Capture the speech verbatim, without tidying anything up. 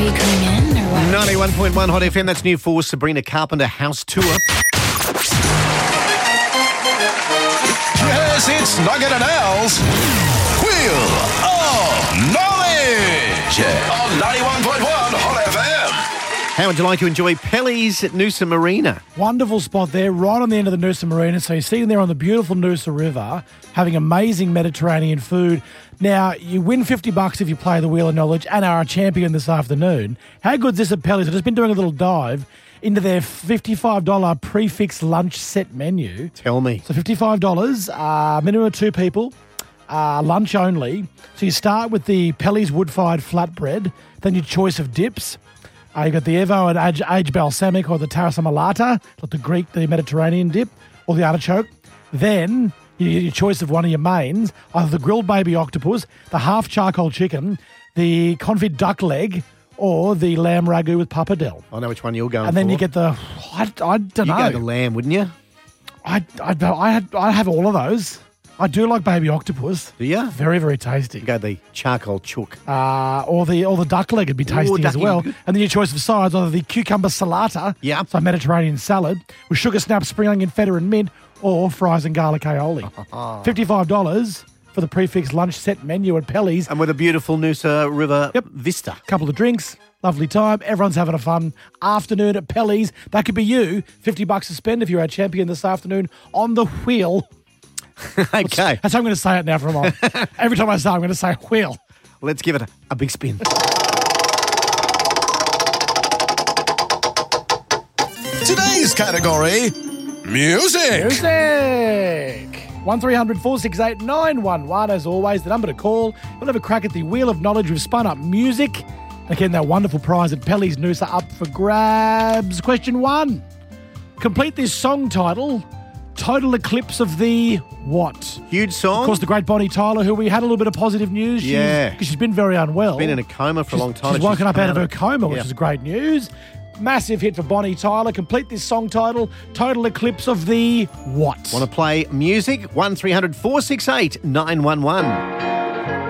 Are you coming in or what? ninety-one point one Hot F M, that's new for Sabrina Carpenter House Tour. Yes, it's Nugget and Al's Wheel of Knowledge on ninety-one point one Hot F M. How would you like to enjoy Pelly's at Noosa Marina? Wonderful spot there, right on the end of the Noosa Marina. So you're sitting there on the beautiful Noosa River, having amazing Mediterranean food. Now, you win fifty bucks if you play the Wheel of Knowledge and are a champion this afternoon. How good's this at Pelly's? I've just been doing a little dive into their fifty-five dollars prefix lunch set menu. Tell me. So fifty-five dollars, uh, minimum of two people, uh, lunch only. So you start with the Pelly's wood-fired flatbread, then your choice of dips. Uh, you've got the Evo and Age, Age Balsamic or the Tarsamalata, like the Greek, the Mediterranean dip, or the artichoke. Then you get your choice of one of your mains, either the grilled baby octopus, the half charcoal chicken, the confit duck leg, or the lamb ragu with pappardelle. I know which one you're going for. And then you get the, I, I don't You know. go the lamb, wouldn't you? I, I, I, had, I have all of those. I do like baby octopus. Do you? Very, very tasty. You go the charcoal chook. Uh, or the or the duck leg would be tasty Ooh, as ducky. well. And then your choice of sides, either the cucumber salata, Yeah. so Mediterranean salad, with sugar snap, spring onion, feta and mint, or fries and garlic aioli. fifty-five dollars for the prefix lunch set menu at Pelly's. And with a beautiful Noosa River Yep. vista. Couple of drinks, lovely time. Everyone's having a fun afternoon at Pelly's. That could be you. fifty bucks to spend if you're our champion this afternoon on the wheel. Okay, That's how I'm going to say it now from on. Every time I say it, I'm going to say wheel. let's give it a, a big spin. Today's category, music. Music. one three hundred four six eight nine one one. As always, the number to call. We'll have a crack at the Wheel of Knowledge. We've spun up music. Again, that wonderful prize at Pelly's Noosa up for grabs. Question one. Complete this song title. Total eclipse of the what? Huge song. Of course, the great Bonnie Tyler, who we had a little bit of positive news. She's, Yeah. Because she's been very unwell. Been in a coma for a long time. She's woken up out of her coma, which Yeah. is great news. Massive hit for Bonnie Tyler. Complete this song title. Total eclipse of the what? Want to play music? one three hundred four six eight nine one one.